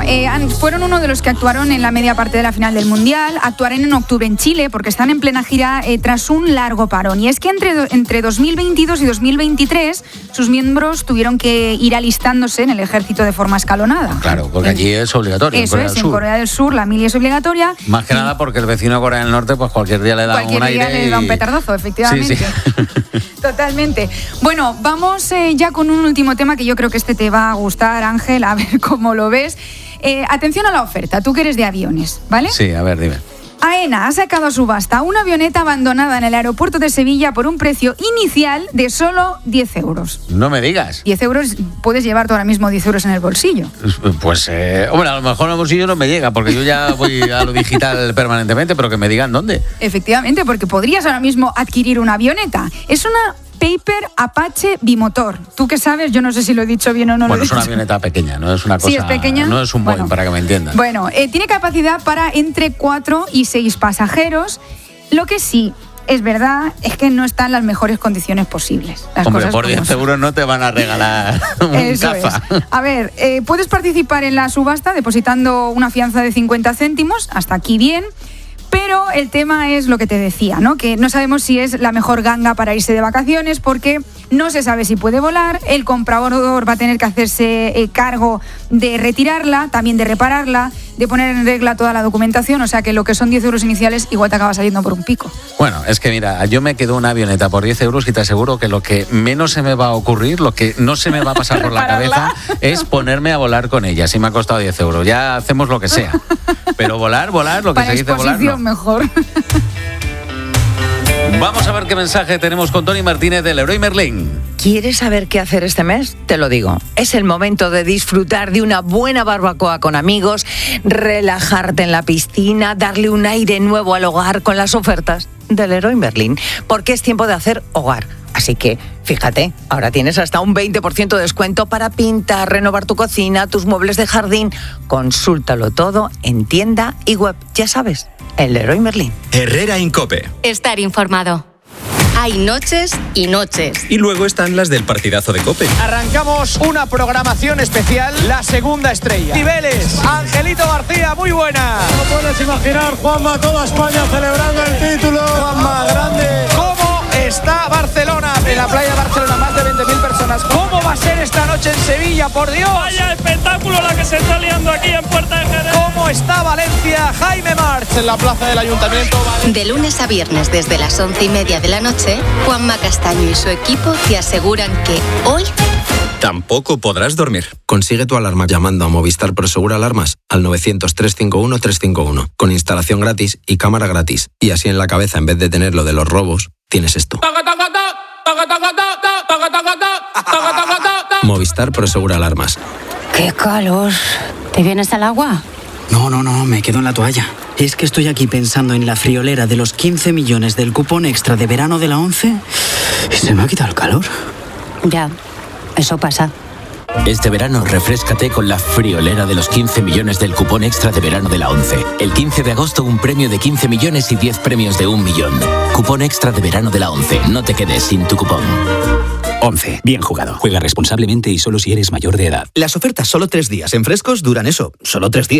fueron uno de los que actuaron en la media parte de la final del Mundial. Actuarán en octubre en Chile porque están en plena gira tras un largo parón. Y es que entre 2022 y 2023 sus miembros tuvieron que ir alistándose en el ejército de forma escalonada. Claro, porque allí es obligatorio. Eso es, en Corea del Sur la mili es obligatoria. Más que nada porque el vecino de Corea del Norte pues cualquier día le da un aire. Cualquier día le da un petardazo, efectivamente. Sí. Totalmente. Bueno, vamos ya con un último tema que yo creo que te va a gustar, Ángel, a ver cómo lo ves. Atención a la oferta, tú que eres de aviones, ¿vale? Sí, a ver, dime. AENA ha sacado a subasta una avioneta abandonada en el aeropuerto de Sevilla por un precio inicial de solo 10 euros. No me digas. 10 euros, puedes llevar tú ahora mismo 10 euros en el bolsillo. Pues, hombre, a lo mejor en el bolsillo no me llega, porque yo ya voy a lo digital permanentemente, pero que me digan dónde. Efectivamente, porque podrías ahora mismo adquirir una avioneta. Es una Piper Apache bimotor. ¿Tú qué sabes? Yo no sé si lo he dicho bien o no. Bueno, es una avioneta pequeña, no es una cosa... Sí, es pequeña. No es un Boeing, para que me entiendan. Bueno, tiene capacidad para entre 4 y 6 pasajeros. Lo que sí es verdad es que no están en las mejores condiciones posibles. Hombre, por 10 euros no te van a regalar un caza. A ver, puedes participar en la subasta depositando una fianza de 50 céntimos. Hasta aquí bien. Pero el tema es lo que te decía, ¿no? Que no sabemos si es la mejor ganga para irse de vacaciones porque no se sabe si puede volar, el comprador va a tener que hacerse cargo de retirarla, también de repararla, de poner en regla toda la documentación, o sea que lo que son 10 euros iniciales igual te acaba saliendo por un pico. Bueno, es que mira, yo me quedo una avioneta por 10 euros y te aseguro que lo que menos se me va a ocurrir, lo que no se me va a pasar por la cabeza es ponerme a volar con ella, si me ha costado 10 euros, ya hacemos lo que sea. Pero volar, lo que para se dice volar, no. Mejor. Vamos a ver qué mensaje tenemos con Tony Martínez del Leroy Merlin. ¿Quieres saber qué hacer este mes? Te lo digo. Es el momento de disfrutar de una buena barbacoa con amigos, relajarte en la piscina, darle un aire nuevo al hogar con las ofertas del Leroy Merlin, porque es tiempo de hacer hogar. Así que, fíjate, ahora tienes hasta un 20% de descuento para pintar, renovar tu cocina, tus muebles de jardín. Consúltalo todo en tienda y web. Ya sabes, el Leroy Merlin. Herrera Incope. Estar informado. Hay noches y noches. Y luego están las del partidazo de COPE. Arrancamos una programación especial, la segunda estrella. Cibeles, Angelito García, muy buena. No puedes imaginar, Juanma, toda España celebrando el título. Juanma, grande. ¿Cómo está Barcelona? En la playa de Barcelona, más de 20.000 personas. ¿Cómo va a ser esta noche en Sevilla, por Dios? Vaya espectáculo la que se está liando aquí en Puerta de Jerez. ¿Cómo está Valencia? Jaime March en la plaza del Ayuntamiento. De lunes a viernes desde las 11:30 de la noche, Juanma Castaño y su equipo te aseguran que hoy tampoco podrás dormir. Consigue tu alarma llamando a Movistar Prosegur Alarmas al 900-351-351 con instalación gratis y cámara gratis. Y así en la cabeza, en vez de tener lo de los robos, tienes esto. Movistar Prosegur Alarmas. ¡Qué calor! ¿Te vienes al agua? No, me quedo en la toalla. Es que estoy aquí pensando en la friolera de los 15 millones del cupón extra de verano de la 11 y se me ha quitado el calor. Ya, eso pasa. Este verano refréscate con la friolera de los 15 millones del cupón extra de verano de la 11. El 15 de agosto un premio de 15 millones y 10 premios de 1 millón. Cupón extra de verano de la 11. No te quedes sin tu cupón. 11. Bien jugado. Juega responsablemente y solo si eres mayor de edad. Las ofertas solo 3 días en Frescos duran eso, solo 3 días.